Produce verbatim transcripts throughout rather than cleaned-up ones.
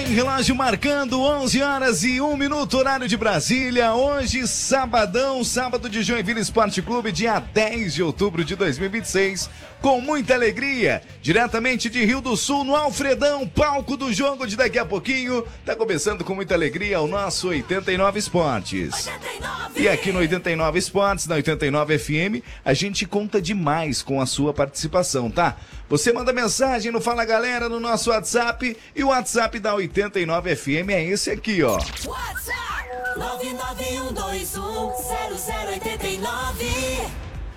relógio marcando onze horas e um minuto, horário de Brasília. Hoje, sabadão, sábado de Joinville Esporte Clube, dia dez de outubro de dois mil e vinte e seis. Com muita alegria, diretamente de Rio do Sul, no Alfredão, palco do jogo de daqui a pouquinho. Tá começando com muita alegria o nosso oitenta e nove Esportes. oitenta e nove. E aqui no oitenta e nove Esportes, na oitenta e nove F M, a gente conta demais com a sua participação, tá? Você manda mensagem no Fala Galera no nosso WhatsApp, e o WhatsApp da oitenta e nove F M é esse aqui, ó. WhatsApp nove nove um dois um zero zero oito nove.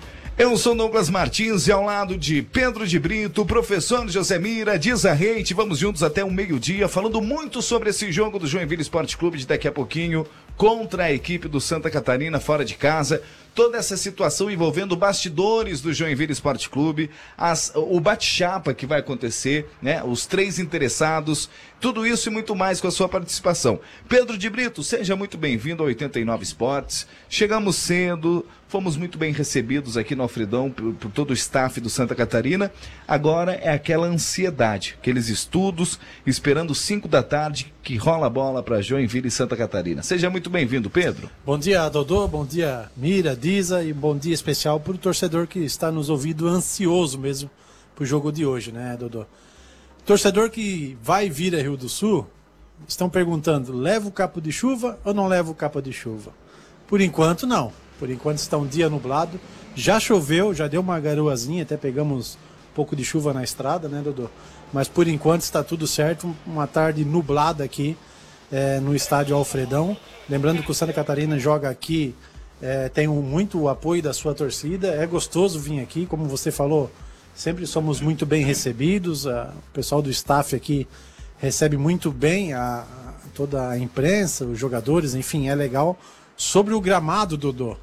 Eu sou Douglas Martins e ao lado de Pedro de Brito, professor José Mira, Diza Reite, vamos juntos até o meio-dia, falando muito sobre esse jogo do Joinville Esporte Clube de daqui a pouquinho, contra a equipe do Santa Catarina, fora de casa. Toda essa situação envolvendo bastidores do Joinville Esporte Clube, as, o bate-chapa que vai acontecer, né? Os três interessados, tudo isso e muito mais com a sua participação. Pedro de Brito, seja muito bem-vindo ao oitenta e nove Esportes. Chegamos cedo, fomos muito bem recebidos aqui no Alfredão por, por todo o staff do Santa Catarina. Agora é aquela ansiedade, aqueles estudos, esperando cinco da tarde que rola a bola para Joinville e Santa Catarina. Seja muito bem-vindo, Pedro. Bom dia, Dodô, bom dia, Mira, Diza, e bom dia especial para o torcedor que está nos ouvindo ansioso mesmo para o jogo de hoje, né, Dodô? Torcedor que vai vir a Rio do Sul, estão perguntando, leva o capa de chuva ou não leva o capa de chuva? Por enquanto, não. Por enquanto está um dia nublado. Já choveu, já deu uma garoazinha, até pegamos um pouco de chuva na estrada, né, Dodô? Mas por enquanto está tudo certo. Uma tarde nublada aqui é, no estádio Alfredão. Lembrando que o Santa Catarina joga aqui, é, tem um, muito apoio da sua torcida. É gostoso vir aqui, como você falou, sempre somos muito bem recebidos. A, o pessoal do staff aqui recebe muito bem a, a, toda a imprensa, os jogadores, enfim, é legal. Sobre o gramado, Dodô,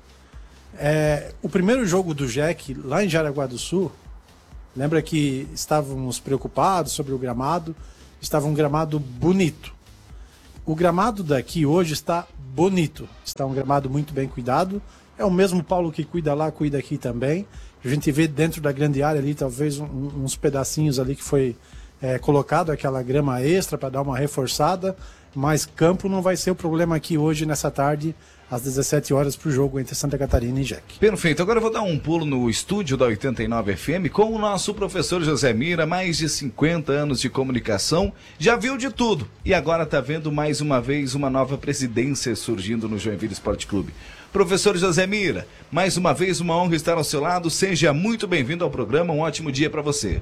é, o primeiro jogo do Jack lá em Jaraguá do Sul, lembra que estávamos preocupados sobre o gramado, estava um gramado bonito. O gramado daqui hoje está bonito, está um gramado muito bem cuidado, é o mesmo Paulo que cuida lá, cuida aqui também. A gente vê dentro da grande área ali, talvez um, uns pedacinhos ali que foi é, colocado, aquela grama extra para dar uma reforçada, mas campo não vai ser o problema aqui hoje, nessa tarde, às dezessete horas, para o jogo entre Santa Catarina e Jack. Perfeito, agora eu vou dar um pulo no estúdio da oitenta e nove F M com o nosso professor José Mira, mais de cinquenta anos de comunicação, já viu de tudo e agora está vendo mais uma vez uma nova presidência surgindo no Joinville Esporte Clube. Professor José Mira, mais uma vez uma honra estar ao seu lado, seja muito bem-vindo ao programa, um ótimo dia para você.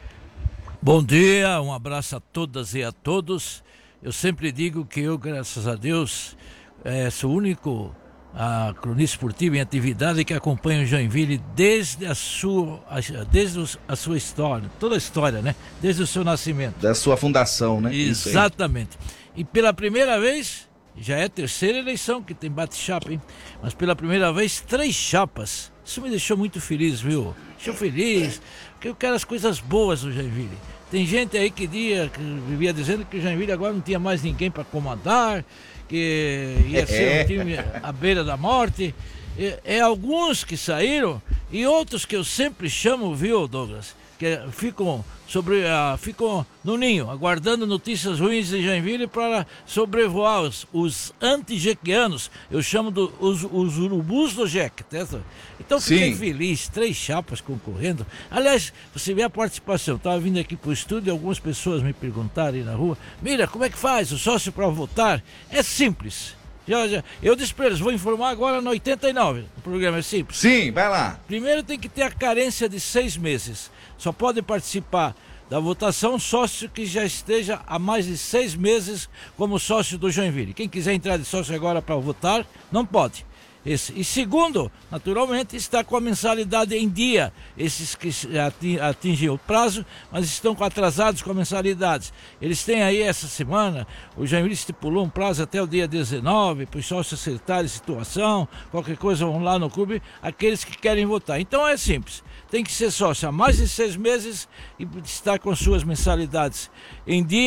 Bom dia, um abraço a todas e a todos. Eu sempre digo que eu, graças a Deus, é, sou o único a, cronista esportivo em atividade que acompanha o Joinville desde a sua, desde a sua história, toda a história, né? Desde o seu nascimento. Da sua fundação, né? Exatamente. E pela primeira vez, já é a terceira eleição que tem bate-chapa, hein? Mas pela primeira vez, três chapas. Isso me deixou muito feliz, viu? Deixou feliz, porque eu quero as coisas boas do Joinville. Tem gente aí que, dia, que vivia dizendo que o Joinville agora não tinha mais ninguém para comandar, que ia ser um time à beira da morte. É, é alguns que saíram e outros que eu sempre chamo, viu, Douglas, que ficam, sobre, uh, ficam no ninho, aguardando notícias ruins de Joinville para sobrevoar os, os anti-jequianos. Eu chamo do, os, os urubus do Jeque. Então fiquei Sim. feliz, três chapas concorrendo. Aliás, você vê a participação. Estava vindo aqui para o estúdio e algumas pessoas me perguntaram aí na rua: Mira, como é que faz o sócio para votar? É simples. Já, já. Eu disse para eles, vou informar agora no oitenta e nove. O programa é simples. Sim, vai lá. Primeiro tem que ter a carência de seis meses. Só pode participar da votação sócio que já esteja há mais de seis meses como sócio do Joinville. Quem quiser entrar de sócio agora para votar, não pode. Esse. E segundo, naturalmente, está com a mensalidade em dia. Esses que atingem o prazo, mas estão atrasados com a mensalidade. Eles têm aí essa semana, o Joinville estipulou um prazo até o dia dezenove, para os sócios acertarem a situação, qualquer coisa vão lá no clube, aqueles que querem votar. Então é simples, tem que ser sócio há mais de seis meses e estar com suas mensalidades em dia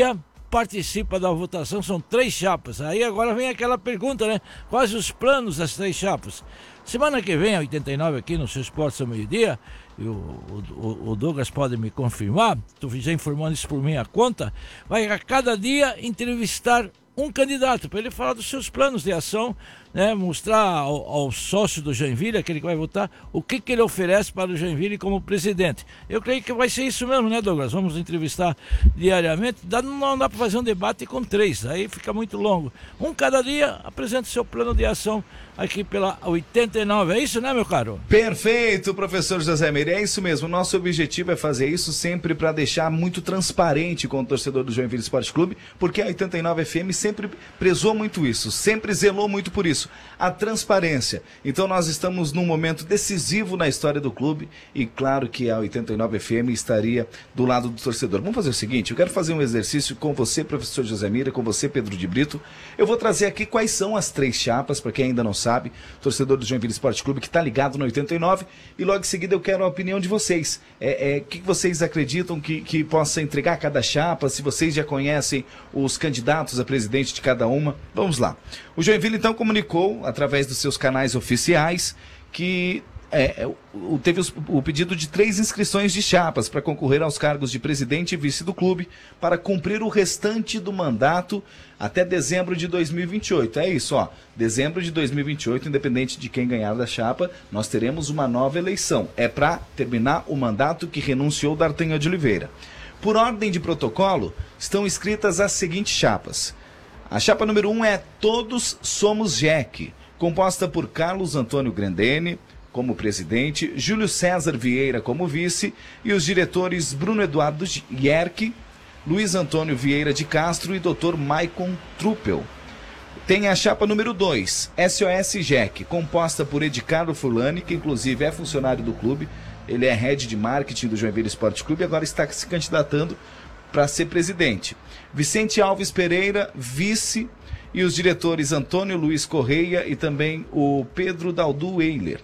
participa da votação, são três chapas. Aí agora vem aquela pergunta, né? Quais os planos das três chapas? Semana que vem, a oitenta e nove, aqui no seu Esportes ao meio-dia, e o, o, o Douglas pode me confirmar, estou já informando isso por minha conta, vai a cada dia entrevistar um candidato, para ele falar dos seus planos de ação, né, mostrar ao, ao sócio do Joinville, aquele que vai votar, o que, que ele oferece para o Joinville como presidente. Eu creio que vai ser isso mesmo, né, Douglas? Vamos entrevistar diariamente. Dá, não dá para fazer um debate com três, aí fica muito longo. Um cada dia apresenta o seu plano de ação aqui pela oitenta e nove. É isso, né, meu caro? Perfeito, professor José Meira. É isso mesmo. Nosso objetivo é fazer isso sempre para deixar muito transparente com o torcedor do Joinville Esporte Clube, porque a oitenta e nove F M sempre prezou muito isso, sempre zelou muito por isso. A transparência. Então nós estamos num momento decisivo na história do clube e claro que a oitenta e nove F M estaria do lado do torcedor. Vamos fazer o seguinte, eu quero fazer um exercício com você, professor José Meira, com você, Pedro de Brito. Eu vou trazer aqui quais são as três chapas, para quem ainda não sabe, torcedor do Joinville Esporte Clube que está ligado na oitenta e nove, e logo em seguida eu quero a opinião de vocês. É, é, o que vocês acreditam que, que possa entregar cada chapa, se vocês já conhecem os candidatos a presidente de cada uma. Vamos lá. O Joinville então comunicou, através dos seus canais oficiais, que é, o, teve os, o pedido de três inscrições de chapas para concorrer aos cargos de presidente e vice do clube para cumprir o restante do mandato até dezembro de dois mil e vinte e oito. É isso, ó. Dezembro de dois mil e vinte e oito, independente de quem ganhar da chapa, nós teremos uma nova eleição. É para terminar o mandato que renunciou D'Artagnan de Oliveira. Por ordem de protocolo, estão escritas as seguintes chapas. A chapa número um é Todos Somos Jack, composta por Carlos Antônio Grendene como presidente, Júlio César Vieira como vice e os diretores Bruno Eduardo Yerke, Luiz Antônio Vieira de Castro e doutor Maicon Truppel. Tem a chapa número dois, S O S Jack, composta por Edicardo Fulani, que inclusive é funcionário do clube, ele é head de marketing do Joinville Esporte Clube e agora está se candidatando para ser presidente. Vicente Alves Pereira, vice, e os diretores Antônio Luiz Correia e também o Pedro Daldu Eiler.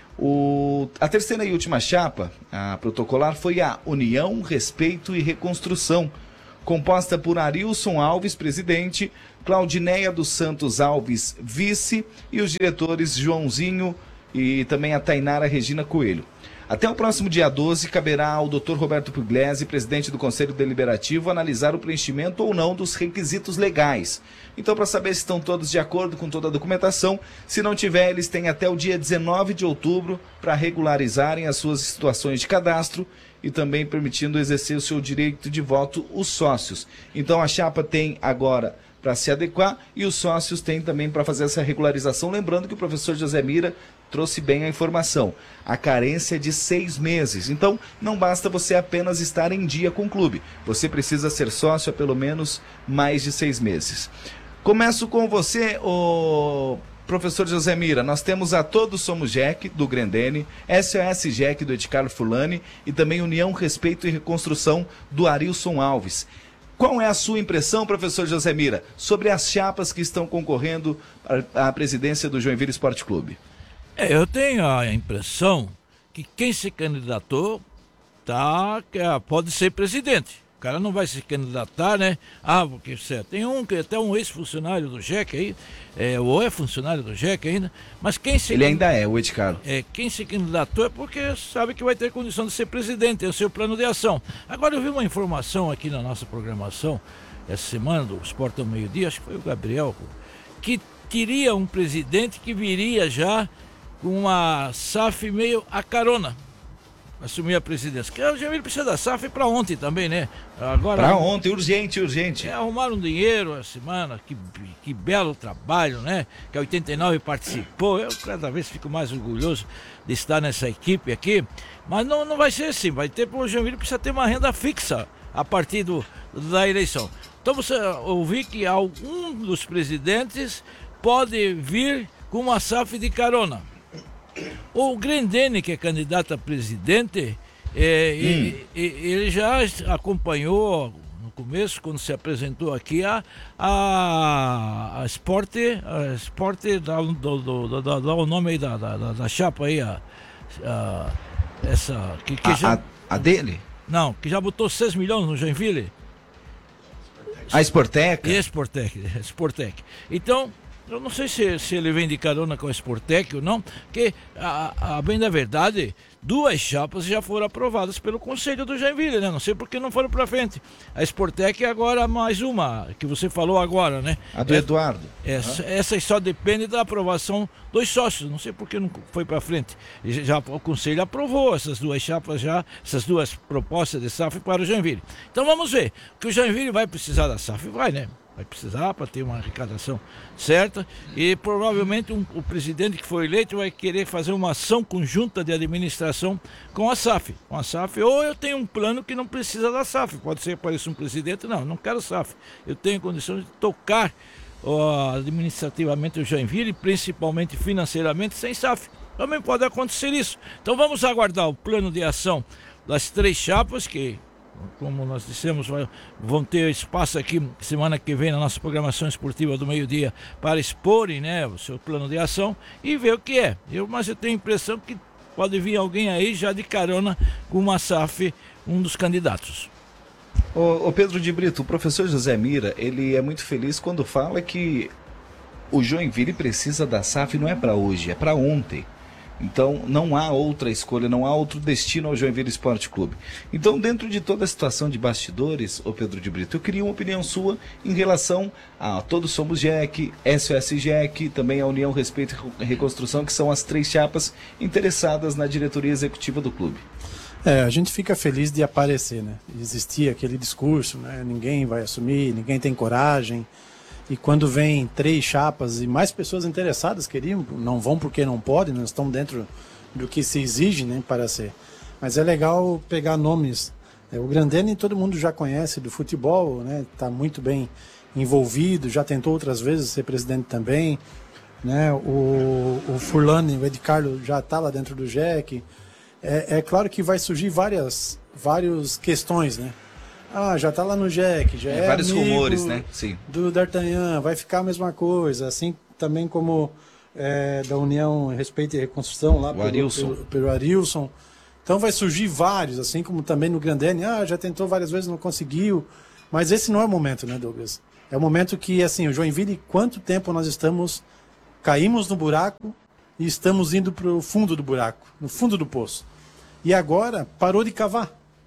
O, a terceira e última chapa, a protocolar, foi a União, Respeito e Reconstrução, composta por Arilson Alves, presidente, Claudineia dos Santos Alves, vice, e os diretores Joãozinho e também a Tainara Regina Coelho. Até o próximo dia doze, caberá ao doutor Roberto Pugliese, presidente do Conselho Deliberativo, analisar o preenchimento ou não dos requisitos legais. Então, para saber se estão todos de acordo com toda a documentação, se não tiver, eles têm até o dia dezenove de outubro para regularizarem as suas situações de cadastro e também permitindo exercer o seu direito de voto os sócios. Então, a chapa tem agora para se adequar e os sócios têm também para fazer essa regularização. Lembrando que o professor José Meira trouxe bem a informação, a carência de seis meses. Então, não basta você apenas estar em dia com o clube, você precisa ser sócio há pelo menos mais de seis meses. Começo com você, o professor José Meira. Nós temos a Todos Somos Jack, do Grendene, S O S Jack, do Edicardo Fulani, e também União, Respeito e Reconstrução, do Arilson Alves. Qual é a sua impressão, professor José Meira, sobre as chapas que estão concorrendo à presidência do Joinville Esporte Clube? É, eu tenho a impressão que quem se candidatou tá, pode ser presidente. O cara não vai se candidatar, né? Ah, porque certo. Tem um que até um ex-funcionário do J E C aí, é, ou é funcionário do J E C ainda, mas quem se... Ele ainda é, o Edicardo. É, quem se candidatou é porque sabe que vai ter condição de ser presidente, é o seu plano de ação. Agora eu vi uma informação aqui na nossa programação, essa semana, do Esporte ao Meio-Dia, acho que foi o Gabriel, que teria um presidente que viria já com uma S A F meio a carona, assumir a presidência. Que o Joinville precisa da S A F para ontem também, né? Agora, para ontem, urgente, urgente. É, arrumaram dinheiro a semana, que, que belo trabalho, né? Que a oitenta e nove participou. Eu cada vez fico mais orgulhoso de estar nessa equipe aqui. Mas não, não vai ser assim, vai ter, o Joinville precisa ter uma renda fixa a partir do, da eleição. Então você ouviu que algum dos presidentes pode vir com uma S A F de carona. O Grendene, que é candidato a presidente, é, hum. ele, ele já acompanhou no começo, quando se apresentou aqui, a, a, a Esporte, a Esporte, dá, dá, dá, dá o nome aí da, da, da chapa aí, a, a, essa, que, que a, já, a, a dele? Não, que já botou seis milhões no Joinville. A Sportec? E a Sportec, a Sportec. Então, eu não sei se, se ele vem de carona com a Sportec ou não, porque, a, a bem da verdade, duas chapas já foram aprovadas pelo Conselho do Joinville, né? Não sei por que não foram para frente. A Sportec é agora mais uma, que você falou agora, né? A do é, Eduardo. Essa, essa só depende da aprovação dos sócios, não sei por que não foi para frente. Já, o Conselho aprovou essas duas chapas já, essas duas propostas de S A F para o Joinville. Então vamos ver, que o Joinville vai precisar da S A F, vai, né? Vai precisar para ter uma arrecadação certa e provavelmente um, o presidente que foi eleito vai querer fazer uma ação conjunta de administração com a S A F. Com a S A F, ou eu tenho um plano que não precisa da S A F. Pode ser que apareça um presidente, não, não quero S A F. Eu tenho condição de tocar ó, administrativamente o Joinville, principalmente financeiramente, sem S A F. Também pode acontecer isso. Então vamos aguardar o plano de ação das três chapas que, como nós dissemos, vão ter espaço aqui semana que vem na nossa programação esportiva do meio-dia para exporem, né, o seu plano de ação e ver o que é. Eu, mas eu tenho a impressão que pode vir alguém aí já de carona com uma S A F, um dos candidatos. Ô, ô Pedro de Brito, o professor José Mira, ele é muito feliz quando fala que o Joinville precisa da S A F, não é para hoje, é para ontem. Então não há outra escolha, não há outro destino ao Joinville Esporte Clube. Então, dentro de toda a situação de bastidores, ô Pedro de Brito, eu queria uma opinião sua em relação a Todos Somos J E C, S O S J E C, também a União Respeito e Reconstrução, que são as três chapas interessadas na diretoria executiva do clube. É, a gente fica feliz de aparecer, né? Existia aquele discurso, né? Ninguém vai assumir, ninguém tem coragem. E quando vem três chapas e mais pessoas interessadas queriam, não vão porque não podem, não estão dentro do que se exige, né, para ser. Mas é legal pegar nomes. É, o Grandene todo mundo já conhece do futebol, né? Está muito bem envolvido, já tentou outras vezes ser presidente também, né? O, o Furlani, o Ed Carlos já está lá dentro do J E C. É, é claro que vai surgir várias, várias questões, né? Ah, já está lá no J E C, já é, é vários amigo rumores, né? Sim. Do D'Artagnan, vai ficar a mesma coisa, assim também como é, da União Respeito e Reconstrução lá o pelo, Arilson. Pelo, pelo Arilson. Então vai surgir vários, assim como também no Grandene, ah, já tentou várias vezes, não conseguiu. Mas esse não é o momento, né, Douglas? É o momento que, assim, o Joinville, quanto tempo nós estamos, caímos no buraco e estamos indo para o fundo do buraco, no fundo do poço. E agora parou de cavar.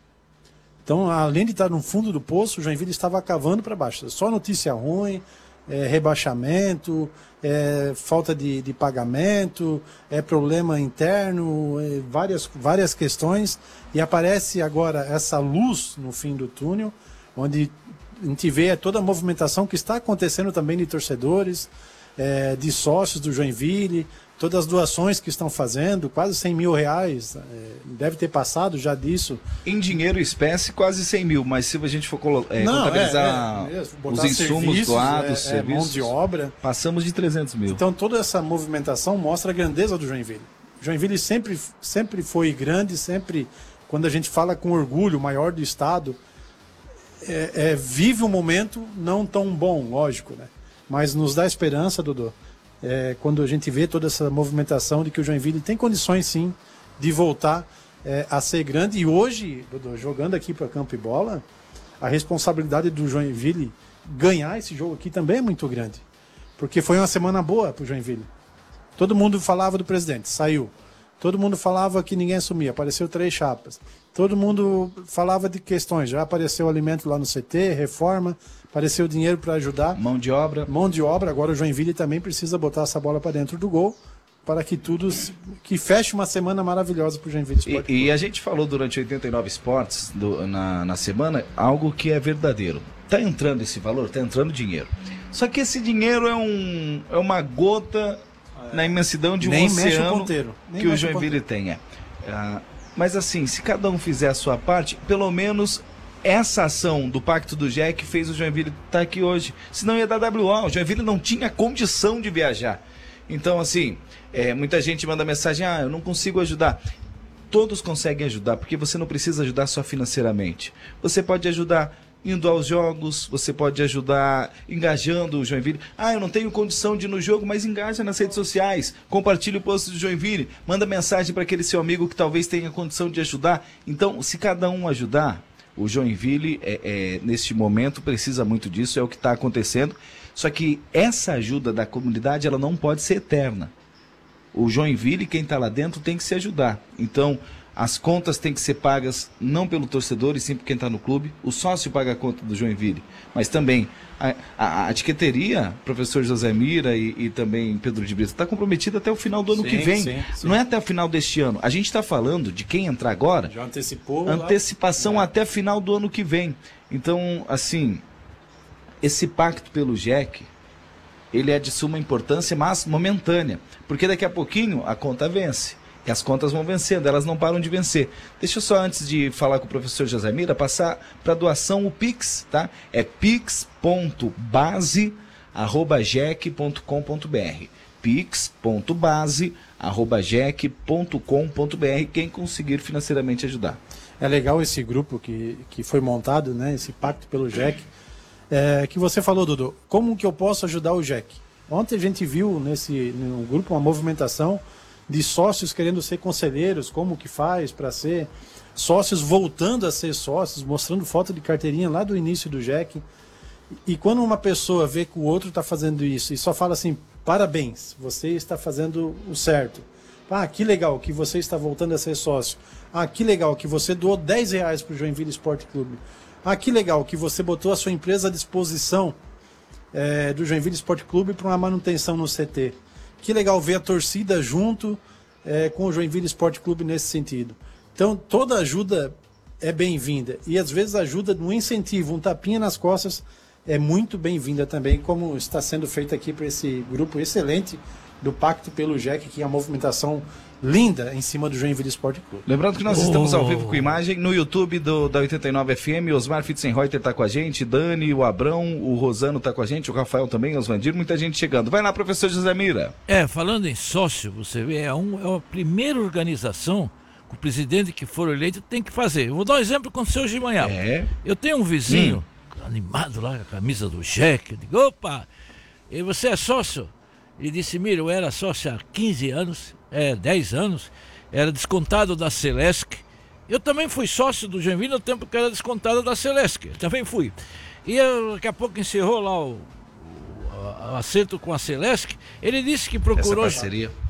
Então, além de estar no fundo do poço, o Joinville estava cavando para baixo. Só notícia ruim, é, rebaixamento, é, falta de, de pagamento, é problema interno, é, várias, várias questões. E aparece agora essa luz no fim do túnel, onde a gente vê toda a movimentação que está acontecendo também de torcedores, é, de sócios do Joinville, todas as doações que estão fazendo, quase cem mil reais, é, deve ter passado já disso. Em dinheiro e espécie, quase cem mil, mas se a gente for é, Não, contabilizar é, é, os insumos doados, é, serviços, mão de obra, passamos de trezentos mil. Então toda essa movimentação mostra a grandeza do Joinville. Joinville sempre, sempre foi grande, sempre, quando a gente fala com orgulho, o maior do estado, é, é, vive um momento não tão bom, lógico, né? Mas nos dá esperança, Dodô, é, quando a gente vê toda essa movimentação de que o Joinville tem condições sim de voltar é, a ser grande. E hoje, Dodô, jogando aqui para campo e bola, a responsabilidade do Joinville ganhar esse jogo aqui também é muito grande. Porque foi uma semana boa para o Joinville. Todo mundo falava do presidente, saiu. Todo mundo falava que ninguém assumia, apareceu três chapas. Todo mundo falava de questões, já apareceu alimento lá no C T, reforma, apareceu dinheiro para ajudar. Mão de obra. Mão de obra, agora o Joinville também precisa botar essa bola para dentro do gol, para que tudo, que feche uma semana maravilhosa para o Joinville Esporte Clube. E, e a gente falou durante oitenta e nove Esportes, do, na, na semana, algo que é verdadeiro. Está entrando esse valor, está entrando dinheiro. Só que esse dinheiro é, um, é uma gota na imensidão de um Nem oceano o que o Joinville tem. É. Uh, mas assim, se cada um fizer a sua parte, pelo menos essa ação do Pacto do J E C fez o Joinville estar aqui hoje. Senão ia dar W O. O Joinville não tinha condição de viajar. Então, assim, é, muita gente manda mensagem, ah, eu não consigo ajudar. Todos conseguem ajudar, porque você não precisa ajudar só financeiramente. Você pode ajudar indo aos jogos, você pode ajudar engajando o Joinville. Ah, eu não tenho condição de ir no jogo, mas engaja nas redes sociais, compartilha o post do Joinville, manda mensagem para aquele seu amigo que talvez tenha condição de ajudar. Então, se cada um ajudar, O Joinville, é, é, neste momento, precisa muito disso, é o que está acontecendo. Só que essa ajuda da comunidade, ela não pode ser eterna. O Joinville, quem está lá dentro, tem que se ajudar. Então, as contas têm que ser pagas não pelo torcedor, e sim por quem está no clube. O sócio paga a conta do Joinville. Mas também, a, a, a etiqueteria, professor José Mira e, e também Pedro de Brito, está comprometida até o final do ano Sim, que vem. sim, sim. Não é até o final deste ano. A gente está falando de quem entrar agora, Já antecipou. antecipação lá. até final do ano que vem. Então, assim, esse pacto pelo J E C, ele é de suma importância, mas momentânea. Porque daqui a pouquinho a conta vence. E as contas vão vencendo, elas não param de vencer. Deixa eu só, antes de falar com o professor José Mira, passar para doação o Pix, tá? É pix ponto base arroba jec ponto com ponto br. pix ponto base arroba jec ponto com ponto br, quem conseguir financeiramente ajudar. É legal esse grupo que, que foi montado, né? Esse pacto pelo J E C. É, que você falou, Dudu, como que eu posso ajudar o J E C? Ontem a gente viu nesse no grupo uma movimentação de sócios querendo ser conselheiros, como que faz para ser, sócios voltando a ser sócios, mostrando foto de carteirinha lá do início do J E C. E quando uma pessoa vê que o outro está fazendo isso e só fala assim, parabéns, você está fazendo o certo. Ah, que legal que você está voltando a ser sócio. Ah, que legal que você doou dez reais para o Joinville Esporte Clube. Ah, que legal que você botou a sua empresa à disposição é, do Joinville Esporte Clube para uma manutenção no C T. Que legal ver a torcida junto é, com o Joinville Esporte Clube nesse sentido. Então, toda ajuda é bem-vinda. E às vezes ajuda no incentivo, um tapinha nas costas, é muito bem-vinda também, como está sendo feito aqui para esse grupo excelente do Pacto pelo J E C, que é uma movimentação linda em cima do Joinville Esporte Clube. Lembrando que nós estamos ao vivo com imagem no YouTube do, da oitenta e nove F M. Osmar Fitzenreuter está com a gente, Dani, o Abrão, o Rosano está com a gente, o Rafael também, o Osvandir, muita gente chegando. Vai lá, professor José Mira. É, falando em sócio, você vê, é, um, é a primeira organização que o presidente que for eleito tem que fazer. Eu vou dar um exemplo com o seu de manhã. É. Eu tenho um vizinho hum. animado lá com a camisa do J E C. Eu digo, opa, e você é sócio? Ele disse, Mira, eu era sócio há quinze anos, é, dez anos, era descontado da Celesc. Eu também fui sócio do Joinville no tempo que era descontado da Celesc, eu também fui. E eu, daqui a pouco encerrou lá o, o, o acerto com a Celesc. Ele disse que procurou... Essa parceria.